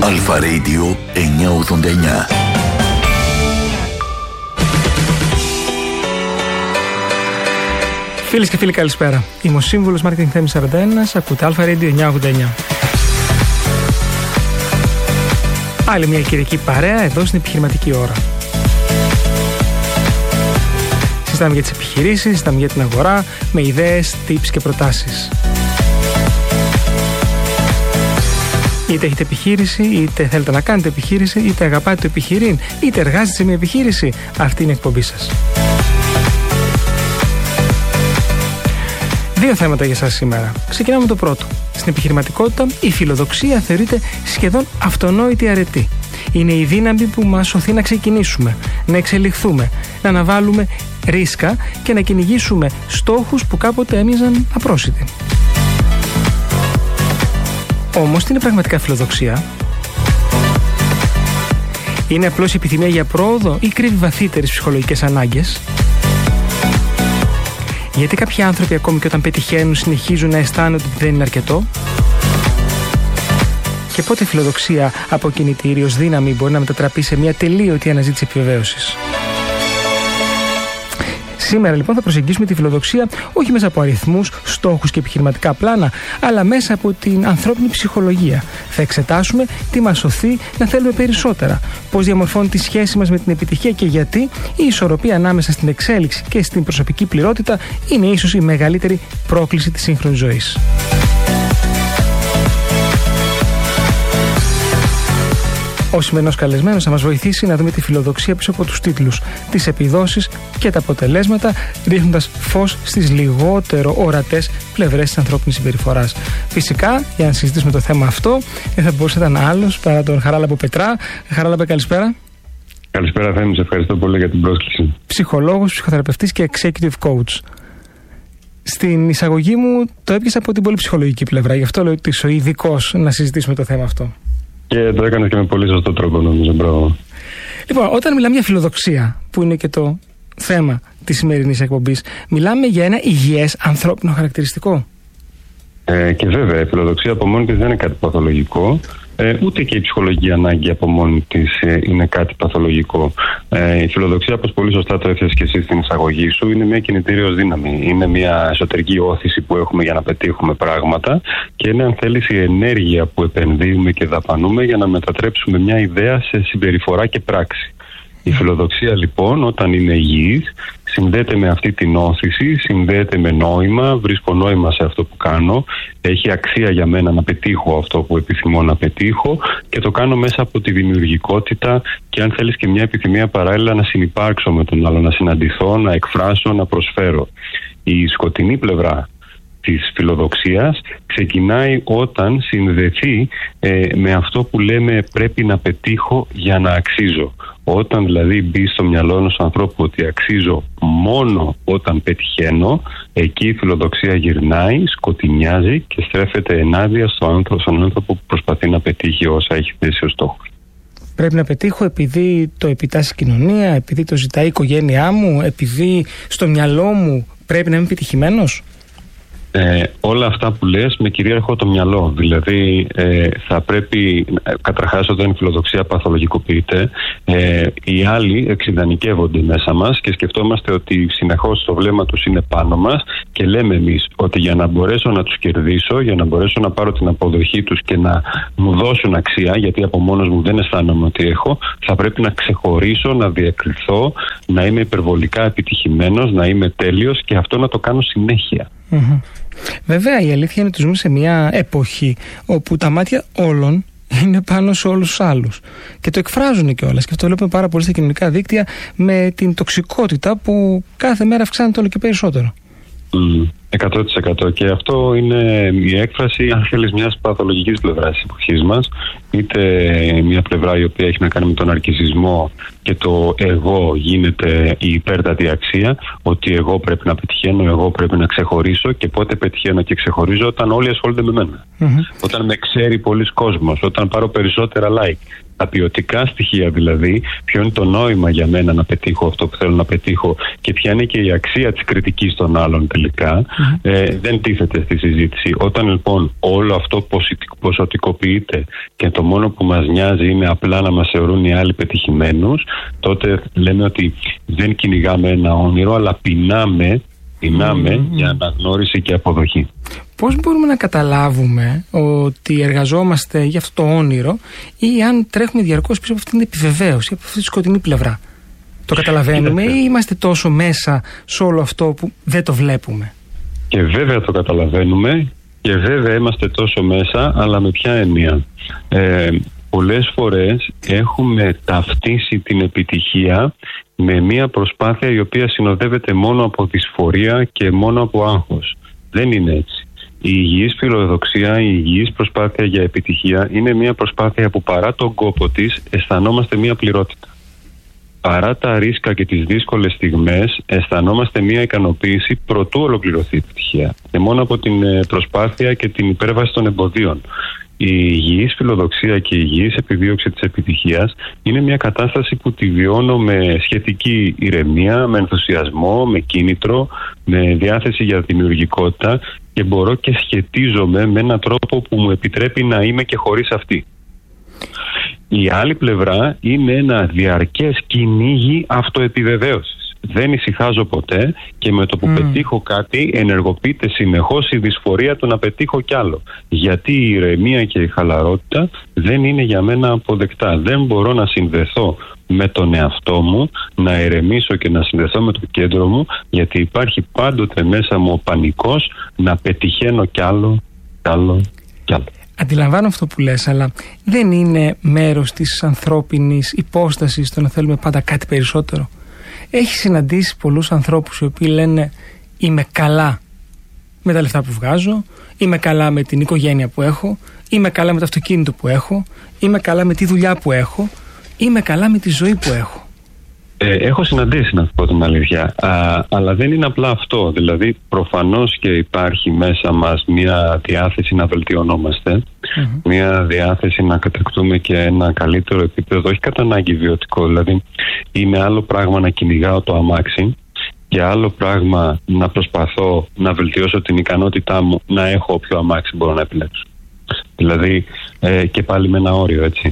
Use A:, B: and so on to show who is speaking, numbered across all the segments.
A: Αλφα Radio 989.
B: Φίλες και φίλοι, καλησπέρα. Είμαι ο σύμβουλος Marketing Θέμης 41, ακούτε Αλφα Radio 989. Άλλη μια κυριακή παρέα εδώ στην επιχειρηματική ώρα. Συζητάμε για τις επιχειρήσεις, συζητάμε για την αγορά, με ιδέες, tips και προτάσεις. Είτε έχετε επιχείρηση, είτε θέλετε να κάνετε επιχείρηση, είτε αγαπάτε το επιχειρήν, είτε εργάζεστε σε μια επιχείρηση, αυτή είναι η εκπομπή σας. Δύο θέματα για σας σήμερα. Ξεκινάμε με το πρώτο. Στην επιχειρηματικότητα, η φιλοδοξία θεωρείται σχεδόν αυτονόητη αρετή. Είναι η δύναμη που μας σωθεί να ξεκινήσουμε, να εξελιχθούμε, να αναβάλουμε ρίσκα και να κυνηγήσουμε στόχους που κάποτε έμοιαζαν απρόσιτοι. Όμως, τι είναι πραγματικά φιλοδοξία? Είναι απλώς η επιθυμία για πρόοδο ή κρύβει βαθύτερες ψυχολογικές ανάγκες? Γιατί κάποιοι άνθρωποι ακόμη και όταν πετυχαίνουν συνεχίζουν να αισθάνονται ότι δεν είναι αρκετό? Και πότε η φιλοδοξία από κινητήριος δύναμη μπορεί να μετατραπεί σε μια τελείωτη αναζήτηση επιβεβαίωσης? Σήμερα λοιπόν θα προσεγγίσουμε τη φιλοδοξία όχι μέσα από αριθμούς, στόχους και επιχειρηματικά πλάνα, αλλά μέσα από την ανθρώπινη ψυχολογία. Θα εξετάσουμε τι μας σωθεί να θέλουμε περισσότερα, πώς διαμορφώνει τη σχέση μας με την επιτυχία και γιατί η ισορροπία ανάμεσα στην εξέλιξη και στην προσωπική πληρότητα είναι ίσως η μεγαλύτερη πρόκληση της σύγχρονης ζωής. Ο σημερινός καλεσμένος θα μας βοηθήσει να δούμε τη φιλοδοξία πίσω από τους τίτλους, τις επιδόσεις και τα αποτελέσματα, ρίχνοντας φως στις λιγότερο ορατές πλευρές της ανθρώπινης συμπεριφοράς. Φυσικά, για να συζητήσουμε το θέμα αυτό, δεν θα μπορούσε να ήταν άλλος παρά τον Χαράλαμπο Πετρά. Χαράλαμπε, καλησπέρα.
C: Καλησπέρα, Θέμη, σε ευχαριστώ πολύ για την πρόσκληση.
B: Ψυχολόγος, ψυχοθεραπευτής και executive coach. Στην εισαγωγή μου το έπιασα από την πολύ ψυχολογική πλευρά, γι' αυτό λέω ότι είσαι ο ειδικός να συζητήσουμε το θέμα αυτό.
C: Και το έκανες και με πολύ σωστό τρόπο, νομίζω. Μπράβο.
B: Λοιπόν, όταν μιλάμε για φιλοδοξία, που είναι και το θέμα της σημερινής εκπομπής, μιλάμε για ένα υγιές ανθρώπινο χαρακτηριστικό.
C: Και βέβαια, η φιλοδοξία από μόνη της δεν είναι κάτι παθολογικό. Ούτε και η ψυχολογική ανάγκη από μόνη της είναι κάτι παθολογικό. Η φιλοδοξία, όπως πολύ σωστά το έθεσες και εσύ στην εισαγωγή σου, είναι μια κινητήριος δύναμη. Είναι μια εσωτερική όθηση που έχουμε για να πετύχουμε πράγματα και είναι, αν θέλεις, η ενέργεια που επενδύουμε και δαπανούμε για να μετατρέψουμε μια ιδέα σε συμπεριφορά και πράξη. Η φιλοδοξία λοιπόν, όταν είναι υγιής, συνδέεται με αυτή την όθηση, συνδέεται με νόημα, βρίσκω νόημα σε αυτό που κάνω, έχει αξία για μένα να πετύχω αυτό που επιθυμώ να πετύχω και το κάνω μέσα από τη δημιουργικότητα και, αν θέλεις, και μια επιθυμία παράλληλα να συνυπάρξω με τον άλλο, να συναντηθώ, να εκφράσω, να προσφέρω. Η σκοτεινή πλευρά της φιλοδοξίας ξεκινάει όταν συνδεθεί με αυτό που λέμε πρέπει να πετύχω για να αξίζω. Όταν δηλαδή μπει στο μυαλό ενός ανθρώπου ότι αξίζω μόνο όταν πετυχαίνω, εκεί η φιλοδοξία γυρνάει, σκοτεινιάζει και στρέφεται ενάντια στον άνθρωπο που προσπαθεί να πετύχει όσα έχει θέσει ως στόχο.
B: Πρέπει να πετύχω επειδή το επιτάσσει η κοινωνία, επειδή το ζητάει η οικογένειά μου, επειδή στο μυαλό μου πρέπει να είμαι επιτυχημένος.
C: Όλα αυτά που λες με κυρίαρχο το μυαλό. Δηλαδή θα πρέπει καταρχάς, όταν η φιλοδοξία παθολογικοποιείται, οι άλλοι εξιδανικεύονται μέσα μας και σκεφτόμαστε ότι συνεχώς το βλέμμα τους είναι πάνω μας και λέμε εμείς ότι για να μπορέσω να τους κερδίσω, για να μπορέσω να πάρω την αποδοχή τους και να μου δώσουν αξία, γιατί από μόνος μου δεν αισθάνομαι ότι έχω, θα πρέπει να ξεχωρίσω, να διακριθώ, να είμαι υπερβολικά επιτυχημένος, να είμαι τέλειος και αυτό να το κάνω συνέχεια.
B: Mm-hmm. Βέβαια, η αλήθεια είναι ότι ζούμε σε μια εποχή όπου τα μάτια όλων είναι πάνω σε όλους τους άλλους και το εκφράζουν κιόλας, και αυτό βλέπουμε πάρα πολύ στα κοινωνικά δίκτυα με την τοξικότητα που κάθε μέρα αυξάνεται όλο και περισσότερο.
C: 100%. Και αυτό είναι η έκφραση, αν θέλεις, μιας παθολογικής πλευράς της εποχής μας. Είτε μια πλευρά η οποία έχει να κάνει με τον ναρκισσισμό και το εγώ γίνεται η υπέρτατη αξία, ότι εγώ πρέπει να πετυχαίνω, εγώ πρέπει να ξεχωρίσω. Και πότε πετυχαίνω και ξεχωρίζω? Όταν όλοι ασχολούνται με μένα. Όταν με ξέρει πολλοί κόσμος, όταν πάρω περισσότερα like. Τα ποιοτικά στοιχεία δηλαδή, ποιο είναι το νόημα για μένα να πετύχω αυτό που θέλω να πετύχω και ποια είναι και η αξία της κριτικής των άλλων τελικά, δεν τίθεται στη συζήτηση. Όταν λοιπόν όλο αυτό ποσοτικοποιείται και το μόνο που μας νοιάζει είναι απλά να μας θεωρούν οι άλλοι πετυχημένους, τότε λέμε ότι δεν κυνηγάμε ένα όνειρο, αλλά πεινάμε για αναγνώριση και αποδοχή.
B: Πώς μπορούμε να καταλάβουμε ότι εργαζόμαστε για αυτό το όνειρο ή αν τρέχουμε διαρκώς πίσω από αυτήν την επιβεβαίωση, από αυτή τη σκοτεινή πλευρά? Το καταλαβαίνουμε ή είμαστε τόσο μέσα σε όλο αυτό που δεν το βλέπουμε?
C: Και βέβαια το καταλαβαίνουμε και βέβαια είμαστε τόσο μέσα, αλλά με ποια έννοια? Πολλές φορές έχουμε ταυτίσει την επιτυχία με μια προσπάθεια η οποία συνοδεύεται μόνο από δυσφορία και μόνο από άγχος. Δεν είναι έτσι. Η υγιής φιλοδοξία, η υγιής προσπάθεια για επιτυχία είναι μια προσπάθεια που παρά τον κόπο της αισθανόμαστε μια πληρότητα. Παρά τα ρίσκα και τις δύσκολες στιγμές αισθανόμαστε μια ικανοποίηση προτού ολοκληρωθεί η επιτυχία. Και μόνο από την προσπάθεια και την υπέρβαση των εμποδίων. Η υγιής φιλοδοξία και η υγιής επιδίωξη της επιτυχίας είναι μια κατάσταση που τη βιώνω με σχετική ηρεμία, με ενθουσιασμό, με κίνητρο, με διάθεση για δημιουργικότητα και μπορώ και σχετίζομαι με έναν τρόπο που μου επιτρέπει να είμαι και χωρίς αυτή. Η άλλη πλευρά είναι ένα διαρκές κυνήγι αυτοεπιβεβαίωσης. Δεν ησυχάζω ποτέ και με το που πετύχω κάτι ενεργοποιείται συνεχώς η δυσφορία του να πετύχω κι άλλο. Γιατί η ηρεμία και η χαλαρότητα δεν είναι για μένα αποδεκτά. Δεν μπορώ να συνδεθώ με τον εαυτό μου, να ηρεμήσω και να συνδεθώ με το κέντρο μου, γιατί υπάρχει πάντοτε μέσα μου ο πανικός να πετυχαίνω κι άλλο, κι άλλο, κι άλλο.
B: Αντιλαμβάνω αυτό που λες, αλλά δεν είναι μέρος της ανθρώπινης υπόστασης το να θέλουμε πάντα κάτι περισσότερο? Έχει συναντήσει πολλούς ανθρώπους οι οποίοι λένε είμαι καλά με τα λεφτά που βγάζω, είμαι καλά με την οικογένεια που έχω, είμαι καλά με το αυτοκίνητο που έχω, είμαι καλά με τη δουλειά που έχω, είμαι καλά με τη ζωή που έχω.
C: Έχω συναντήσει, να πω την αλήθεια, αλλά δεν είναι απλά αυτό. Δηλαδή προφανώς και υπάρχει μέσα μας μια διάθεση να βελτιωνόμαστε, μια διάθεση να κατακτούμε και ένα καλύτερο επίπεδο, όχι κατά ανάγκη βιωτικό. Δηλαδή είναι άλλο πράγμα να κυνηγάω το αμάξι και άλλο πράγμα να προσπαθώ να βελτιώσω την ικανότητά μου να έχω όποιο αμάξι μπορώ να επιλέξω. Δηλαδή και πάλι με ένα όριο, έτσι.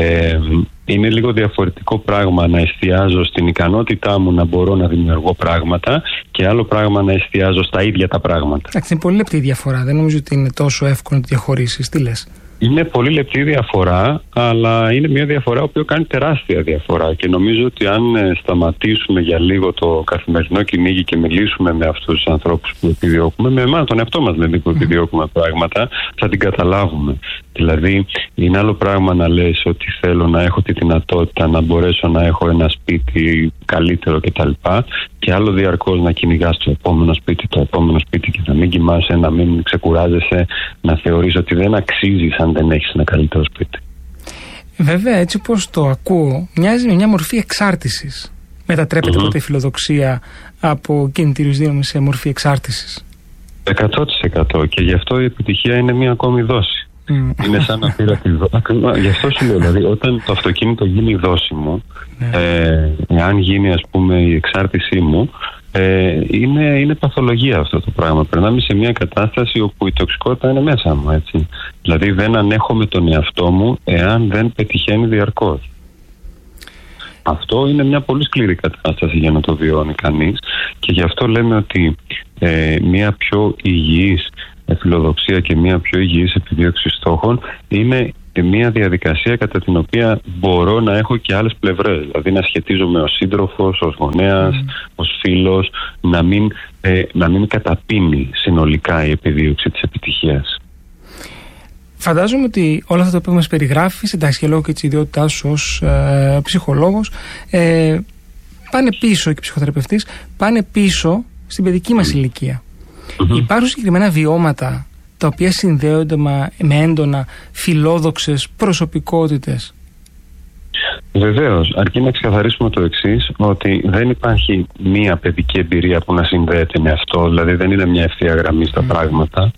C: Είναι λίγο διαφορετικό πράγμα να εστιάζω στην ικανότητά μου να μπορώ να δημιουργώ πράγματα και άλλο πράγμα να εστιάζω στα ίδια τα πράγματα.
B: Εντάξει, είναι πολύ λεπτή η διαφορά. Δεν νομίζω ότι είναι τόσο εύκολο να το διαχωρίσεις. Τι λες?
C: Είναι πολύ λεπτή διαφορά, αλλά είναι μια διαφορά που κάνει τεράστια διαφορά και νομίζω ότι αν σταματήσουμε για λίγο το καθημερινό κυνήγι και μιλήσουμε με αυτούς τους ανθρώπους που επιδιώκουμε, με εμάς, τον εαυτό μας δηλαδή που επιδιώκουμε πράγματα, θα την καταλάβουμε. Δηλαδή είναι άλλο πράγμα να λες ότι θέλω να έχω τη δυνατότητα να μπορέσω να έχω ένα σπίτι καλύτερο κτλ. Και άλλο διαρκώς να κυνηγάς το επόμενο σπίτι και να μην κοιμάσαι, να μην ξεκουράζεσαι, να θεωρείς ότι δεν αξίζεις αν δεν έχεις ένα καλύτερο σπίτι.
B: Βέβαια, έτσι όπως το ακούω, μοιάζει με μια μορφή εξάρτησης. Μετατρέπεται τότε η φιλοδοξία από κινητήριος δύναμη σε μορφή εξάρτησης?
C: 100%. Και γι' αυτό η επιτυχία είναι μια ακόμη δόση. Είναι σαν να πήρα τη δόση. Γι' αυτό σου λέω, δηλαδή, όταν το αυτοκίνητο γίνει η δόση μου, εάν γίνει ας πούμε η εξάρτησή μου, είναι παθολογία αυτό το πράγμα. Περνάμε σε μια κατάσταση όπου η τοξικότητα είναι μέσα μου, έτσι. Δηλαδή δεν ανέχομαι τον εαυτό μου εάν δεν πετυχαίνει διαρκώς. Αυτό είναι μια πολύ σκληρή κατάσταση για να το βιώνει κανείς και γι' αυτό λέμε ότι μια πιο υγιής φιλοδοξία και μια πιο υγιής επιδίωξη στόχων είναι μια διαδικασία κατά την οποία μπορώ να έχω και άλλες πλευρές. Δηλαδή να σχετίζομαι ως σύντροφος, ως γονέας, ως φίλος, να μην καταπίνει συνολικά η επιδίωξη της επιτυχίας.
B: Φαντάζομαι ότι όλα αυτά που μας περιγράφεις, εντάξει και λόγω και της ιδιότητάς σου ως ψυχολόγος, πάνε πίσω και ψυχοθεραπευτής, πάνε πίσω στην παιδική μας ηλικία. Υπάρχουν συγκεκριμένα βιώματα τα οποία συνδέονται με έντονα φιλόδοξες προσωπικότητες?
C: Βεβαίως, αρκεί να ξεκαθαρίσουμε το εξής, ότι δεν υπάρχει μία παιδική εμπειρία που να συνδέεται με αυτό, δηλαδή δεν είναι μια ευθεία γραμμή στα πράγματα.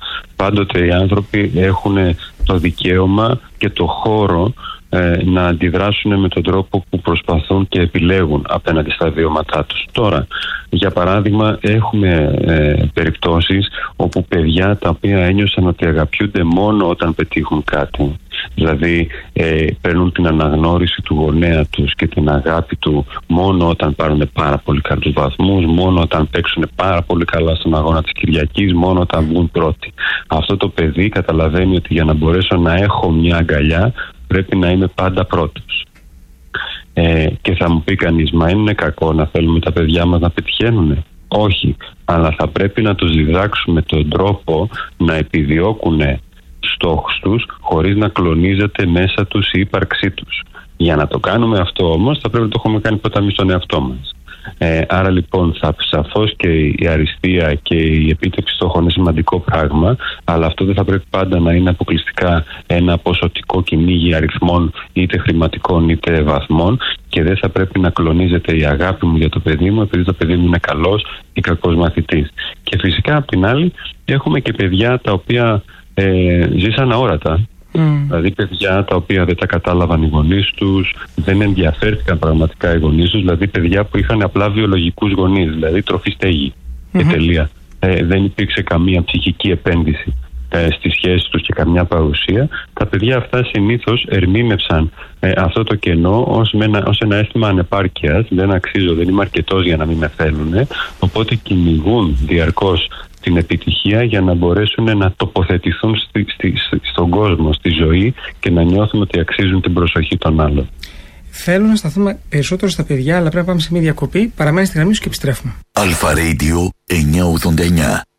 C: πάντοτε οι άνθρωποι έχουν το δικαίωμα και το χώρο να αντιδράσουν με τον τρόπο που προσπαθούν και επιλέγουν απέναντι στα βιώματά τους. Τώρα, για παράδειγμα, έχουμε περιπτώσεις όπου παιδιά τα οποία ένιωσαν ότι αγαπιούνται μόνο όταν πετύχουν κάτι, δηλαδή παίρνουν την αναγνώριση του γονέα τους και την αγάπη του μόνο όταν πάρουν πάρα πολύ καλούς βαθμούς, μόνο όταν παίξουν πάρα πολύ καλά στον αγώνα της Κυριακής, μόνο όταν βγουν πρώτοι. Αυτό το παιδί καταλαβαίνει ότι για να μπορέσω να έχω μια αγκαλιά πρέπει να είμαι πάντα πρώτος. Και θα μου πει κανείς, μα είναι κακό να θέλουμε τα παιδιά μας να πετυχαίνουν? Όχι, αλλά θα πρέπει να τους διδάξουμε τον τρόπο να επιδιώκουν στόχους τους χωρίς να κλονίζεται μέσα τους η ύπαρξή τους. Για να το κάνουμε αυτό όμως θα πρέπει να το έχουμε κάνει πρώτα εμείς στον εαυτό μας. Άρα λοιπόν σαφώς και η αριστεία και η επίτευξη στόχων είναι σημαντικό πράγμα, αλλά αυτό δεν θα πρέπει πάντα να είναι αποκλειστικά ένα ποσοτικό κυνήγι αριθμών, είτε χρηματικών είτε βαθμών, και δεν θα πρέπει να κλονίζεται η αγάπη μου για το παιδί μου επειδή το παιδί μου είναι καλός ή κακός μαθητής. Και φυσικά απ' την άλλη έχουμε και παιδιά τα οποία ζήσαν αόρατα. Δηλαδή παιδιά τα οποία δεν τα κατάλαβαν οι γονείς τους, δεν ενδιαφέρθηκαν πραγματικά οι γονείς τους, δηλαδή παιδιά που είχαν απλά βιολογικούς γονείς, δηλαδή τροφή στέγη και τελεία. Δεν υπήρξε καμία ψυχική επένδυση στις σχέσεις τους και καμιά παρουσία. Τα παιδιά αυτά συνήθως ερμήνευσαν αυτό το κενό ως ένα αίσθημα ανεπάρκειας, δεν αξίζω, δεν είμαι αρκετός για να μην με θέλουν, οπότε κυνηγούν διαρκώς την επιτυχία για να μπορέσουν να τοποθετηθούν στον κόσμο, στη ζωή και να νιώθουν ότι αξίζουν την προσοχή των άλλων.
B: Θέλω να σταθούμε περισσότερο στα παιδιά, αλλά πρέπει να πάμε σε μια διακοπή. Παραμένει στη γραμμή σου και επιστρέφουμε.
A: Αλφα Radio 989.